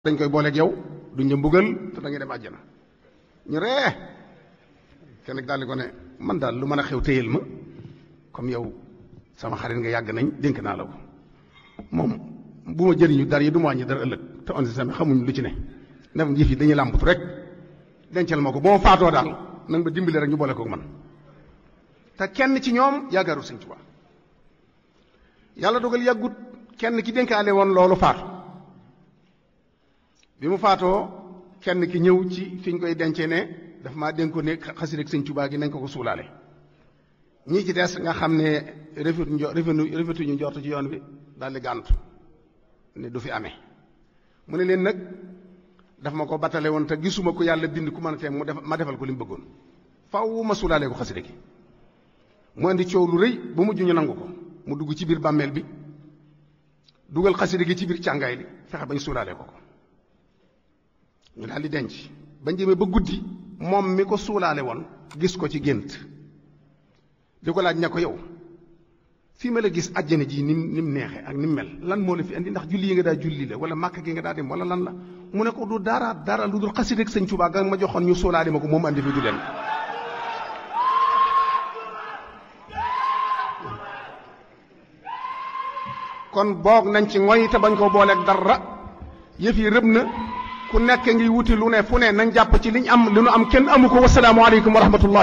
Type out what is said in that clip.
dañ koy booleeg yow duñ la mbugal te da ngay dem àjjana ñu ree kenn daal di ko ne man daal lu mën a xew téyel ma comme yow sama xarit nga yàgg nañ dénk naa la ko moom bu ma jëriñu dara yi du ma wàññi dara ëllëg te on sami xamuñ lu ci ne ndef njiif yi dañuy làmbatu rek dencal ma ko boo ma faatoo daal nanga ma dimbali rek ñu boole koog man te kenn ci ñoom yaakaaru Sëñ Tuubaa yàlla dogal yàggut kenn ki dénkaale woon loolu faatu bi mu faatoo kenn ki ñëw ci fi ñu koy dencee ne daf maa dénkoon ne xasida Sëñ Tuubaa gi nañ ko suulaale ñii ci des nga xam ne rafetuñu njort ci yoon bi daal di gàntu ne du fi amee mu ne leen nag daf ma ko battale woon te gisuma ko yàlla bind ku mën a tee ma defal ko li mu bëggoon faw ma suulaale ko xasida gi mu andi coow lu rëy ba mujj ñu nangu ko mu dugg ci biir bàmmeel bi dugal xasida gi ci biir càngaay li fexe bañ suulaale ko ñu daal di denc bañ jëmee ba guddi moom mi ko suulaale woon gis ko ci gént di ko laaj ne ko yow fii ma la gis àjjana ji nim neexe ak nim mel lan moo la fi andi ndax julli yi nga daa julli la wala màkk gi nga daa dem wala lan la mu ne ko du dara lu dul xasida Sëñ Tuubaa ga ma joxoon ñu suulaale ma ko moom andi fi du leen kon boog nañ ci ngoy te bañ koo booleeg dara yëf yi rëb na ku nekk ngi wuti lu ne fu ne nañ jàpp ci liñ am li nu am kenn amu ko wasalaamu aleykum wa rahmatullah